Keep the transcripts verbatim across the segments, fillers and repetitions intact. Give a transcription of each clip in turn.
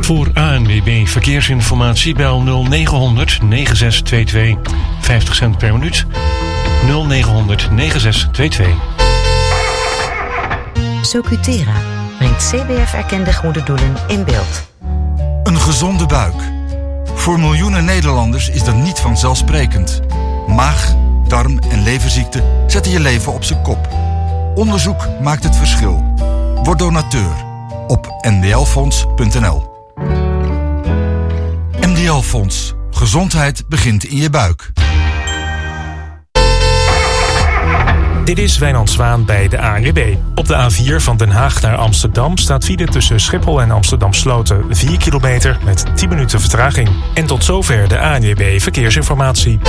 Voor A N W B Verkeersinformatie bel nul negen honderd negen zes twee twee. vijftig cent per minuut. nul negen honderd negen zes twee twee. Socutera brengt C B F-erkende goede doelen in beeld. Een gezonde buik. Voor miljoenen Nederlanders is dat niet vanzelfsprekend. Maag, darm en leverziekten zetten je leven op zijn kop. Onderzoek maakt het verschil. Word donateur op n d l fonds punt n l. N D L Fonds. Gezondheid begint in je buik. Dit is Wijnand Zwaan bij de A N W B. Op de A vier van Den Haag naar Amsterdam staat file tussen Schiphol en Amsterdam Sloten vier kilometer met tien minuten vertraging. En tot zover de A N W B Verkeersinformatie.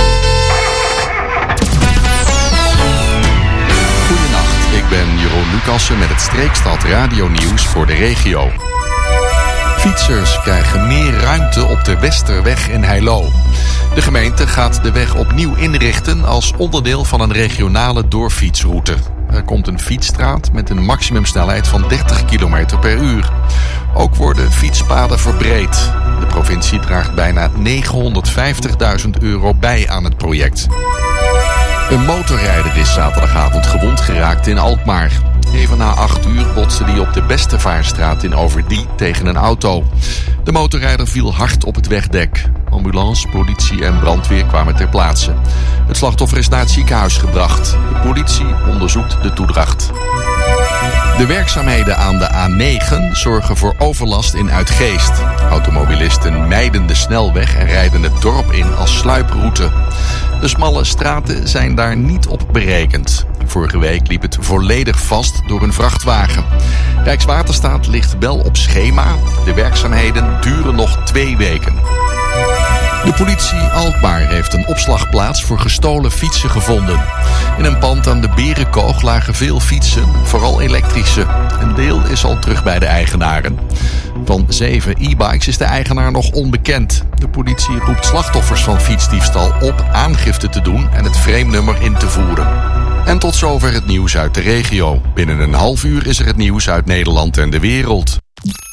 Goedenacht, ik ben Jeroen Lucassen met het Streekstad Radio Nieuws voor de regio. Fietsers krijgen meer ruimte op de Westerweg in Heilo. De gemeente gaat de weg opnieuw inrichten als onderdeel van een regionale doorfietsroute. Er komt een fietsstraat met een maximumsnelheid van dertig kilometer per uur. Ook worden fietspaden verbreed. De provincie draagt bijna negenhonderdvijftigduizend euro bij aan het project. Een motorrijder is zaterdagavond gewond geraakt in Alkmaar. Even na acht uur botste hij op de Bestevaarstraat in Overdie tegen een auto. De motorrijder viel hard op het wegdek. Ambulance, politie en brandweer kwamen ter plaatse. Het slachtoffer is naar het ziekenhuis gebracht. De politie onderzoekt de toedracht. De werkzaamheden aan de A negen zorgen voor overlast in Uitgeest. Automobilisten mijden de snelweg en rijden het dorp in als sluiproute. De smalle straten zijn daar niet op berekend. Vorige week liep het volledig vast door een vrachtwagen. Rijkswaterstaat ligt wel op schema. De werkzaamheden duren nog twee weken. De politie Alkmaar heeft een opslagplaats voor gestolen fietsen gevonden. In een pand aan de Berenkoog lagen veel fietsen, vooral elektrische. Een deel is al terug bij de eigenaren. Van zeven e-bikes is de eigenaar nog onbekend. De politie roept slachtoffers van fietsdiefstal op aangifte te doen en het frame-nummer in te voeren. En tot zover het nieuws uit de regio. Binnen een half uur is er het nieuws uit Nederland en de wereld.